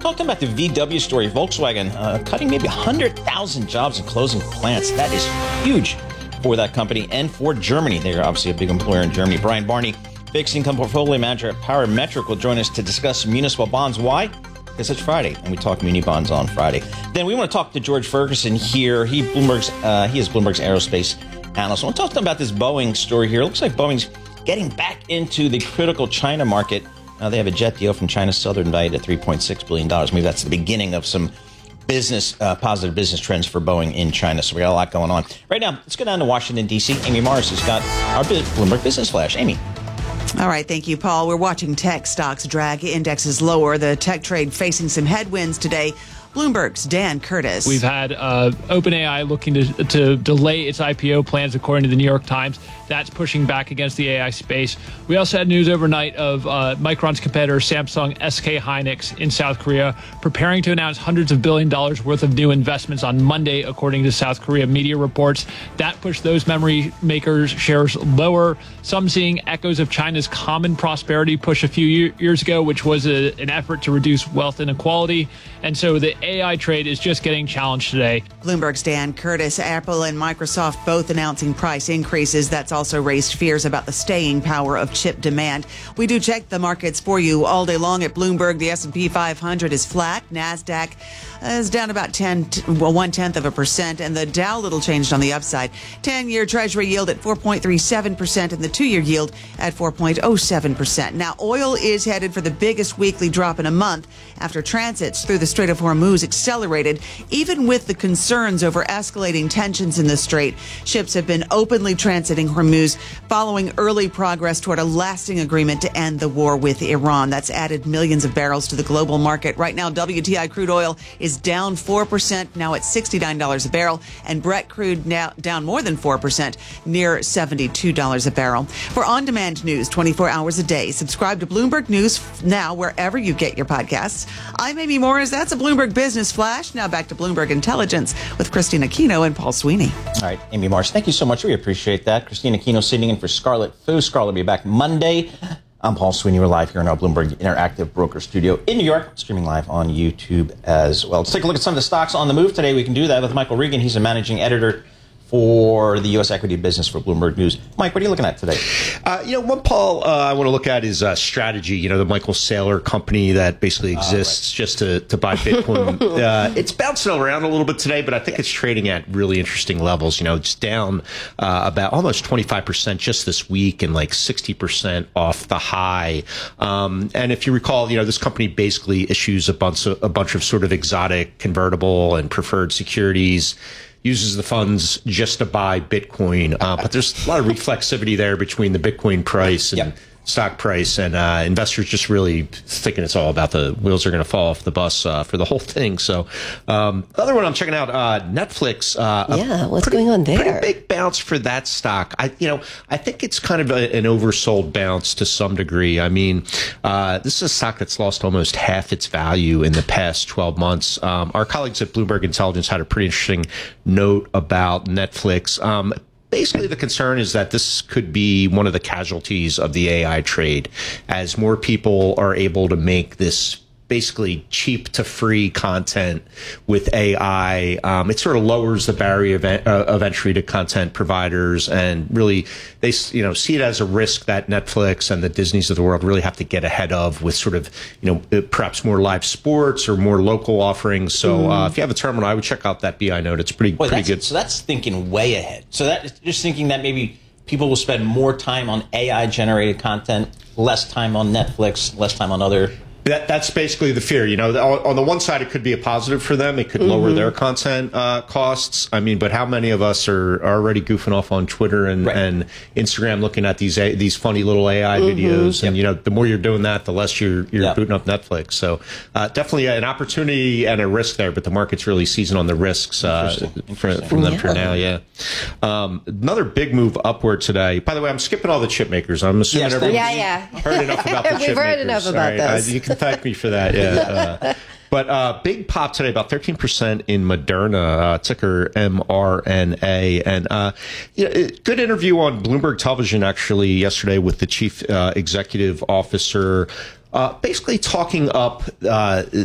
talking about the VW story. Volkswagen cutting maybe 100,000 jobs and closing plants. That is huge for that company and for Germany. They're obviously a big employer in Germany. Brian Barney, fixed income portfolio manager at Parametric, will join us to discuss municipal bonds. Why? Because it's Friday, and we talk muni bonds on Friday. Then we want to talk to George Ferguson here. He is Bloomberg's aerospace analyst. I want to talk to him about this Boeing story here. It looks like Boeing's getting back into the critical China market. Now they have a jet deal from China's Southern valued at $3.6 billion. Maybe that's the beginning of some positive business trends for Boeing in China. So we got a lot going on. Right now, let's go down to Washington, D.C. Amy Morris has got our Bloomberg Business Flash. Amy. All right. Thank you, Paul. We're watching tech stocks drag indexes lower. The tech trade facing some headwinds today. Bloomberg's Dan Curtis. We've had OpenAI looking to delay its IPO plans, according to the New York Times. That's pushing back against the AI space. We also had news overnight of Micron's competitor, Samsung SK Hynix in South Korea, preparing to announce hundreds of $billions worth of new investments on Monday, according to South Korea media reports. That pushed those memory makers' shares lower. Some seeing echoes of China's Common Prosperity push a few years ago, which was an effort to reduce wealth inequality. And so the AI trade is just getting challenged today. Bloomberg's Dan Curtis. Apple and Microsoft both announcing price increases. That's also raised fears about the staying power of chip demand. We do check the markets for you all day long at Bloomberg. The S&P 500 is flat. NASDAQ is down about 0.1%, and the Dow little changed on the upside. 10-year Treasury yield at 4.37% and the 2-year yield at 4.07%. Now, oil is headed for the biggest weekly drop in a month after transits through the Strait of Hormuz accelerated. Even with the concerns over escalating tensions in the strait, ships have been openly transiting Hormuz following early progress toward a lasting agreement to end the war with Iran. That's added millions of barrels to the global market. Right now, WTI crude oil is down 4%, now at $69 a barrel, and Brent crude now down more than 4%, near $72 a barrel. For on-demand news 24 hours a day, subscribe to Bloomberg News now wherever you get your podcasts. I'm Amy Morris. That's a Bloomberg Business Flash. Now back to Bloomberg Intelligence with Christina Aquino and Paul Sweeney. All right, Amy Morris, thank you so much. We appreciate that. Christina Aquino sitting in for Scarlett Fu. Scarlett will be back Monday. I'm Paul Sweeney. We're live here in our Bloomberg Interactive Broker Studio in New York, streaming live on YouTube as well. Let's take a look at some of the stocks on the move today. We can do that with Michael Regan. He's a managing editor for the U.S. equity business for Bloomberg News. Mike, what are you looking at today? One, Paul, I want to look at is Strategy, the Michael Saylor company that basically exists just to buy Bitcoin. It's bouncing around a little bit today, but I think it's trading at really interesting levels. It's down about almost 25% just this week and like 60% off the high. And if you recall, this company basically issues a bunch of sort of exotic convertible and preferred securities, uses the funds just to buy Bitcoin. But there's a lot of reflexivity there between the Bitcoin price and stock price, and investors just really thinking it's all about the wheels are going to fall off the bus for the whole thing. So the other one I'm checking out, Netflix. What's going on there? Pretty big bounce for that stock. I think it's kind of an oversold bounce to some degree. I mean, this is a stock that's lost almost half its value in the past 12 months. Our colleagues at Bloomberg Intelligence had a pretty interesting note about Netflix. Basically, the concern is that this could be one of the casualties of the AI trade, as more people are able to make this basically cheap to free content with AI. It sort of lowers the barrier of entry to content providers, and really they see it as a risk that Netflix and the Disneys of the world really have to get ahead of with sort of perhaps more live sports or more local offerings. So if you have a terminal, I would check out that BI note. It's pretty good. So that's thinking way ahead. So that just thinking that maybe people will spend more time on AI generated content, less time on Netflix, less time on other. That's basically the fear. On the one side, it could be a positive for them. It could lower their content costs. I mean, but how many of us are already goofing off on Twitter and Instagram looking at these funny little AI videos? And, the more you're doing that, the less you're booting up Netflix. So definitely an opportunity and a risk there, but the market's really seizing on the risks from them for now. Yeah. Another big move upward today. By the way, I'm skipping all the chip makers. I'm assuming everyone's heard enough about the chip makers. We've heard enough about those. You can thank me for that. Yeah. But big pop today, about 13% in Moderna, ticker mRNA. And good interview on Bloomberg Television, actually, yesterday with the chief executive officer, basically talking up